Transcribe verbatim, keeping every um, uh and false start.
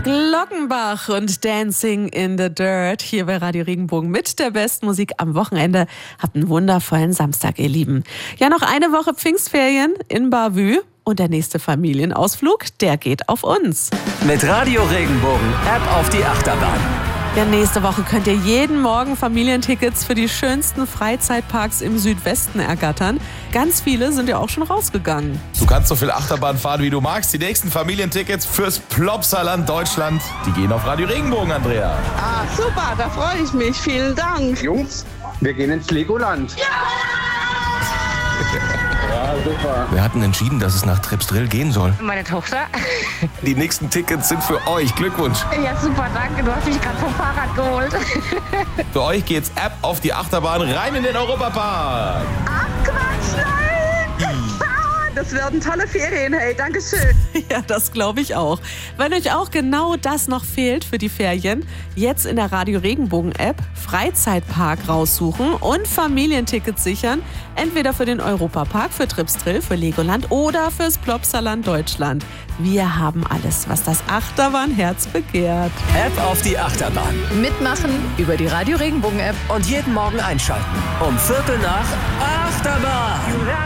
Glockenbach und Dancing in the Dirt hier bei Radio Regenbogen mit der besten Musik am Wochenende. Habt einen wundervollen Samstag, ihr Lieben. Ja, noch eine Woche Pfingstferien in Bavü und der nächste Familienausflug, der geht auf uns. Mit Radio Regenbogen App auf die Achterbahn. Ja, nächste Woche könnt ihr jeden Morgen Familientickets für die schönsten Freizeitparks im Südwesten ergattern. Ganz viele sind ja auch schon rausgegangen. Du kannst so viel Achterbahn fahren, wie du magst. Die nächsten Familientickets fürs Plopsaland Deutschland, die gehen auf Radio Regenbogen, Andrea. Ah, super, da freue ich mich. Vielen Dank. Jungs, wir gehen ins Legoland. Ja! Ja, super. Wir hatten entschieden, dass es nach Tripsdrill gehen soll. Meine Tochter. Die nächsten Tickets sind für euch. Glückwunsch. Ja, super, danke. Du hast mich gerade vom Fahrrad geholt. Für euch geht's App auf die Achterbahn rein in den Europapark. Ach, Quatsch, nein! Das werden tolle Ferien, hey, danke schön. Ja, das glaube ich auch. Wenn euch auch genau das noch fehlt für die Ferien, jetzt in der Radio Regenbogen App Freizeitpark raussuchen und Familientickets sichern. Entweder für den Europapark, für Tripsdrill, für Legoland oder fürs Plopsaland Deutschland. Wir haben alles, was das Achterbahnherz begehrt. App auf die Achterbahn. Mitmachen über die Radio Regenbogen App. Und jeden Morgen einschalten. Um Viertel nach Achterbahn.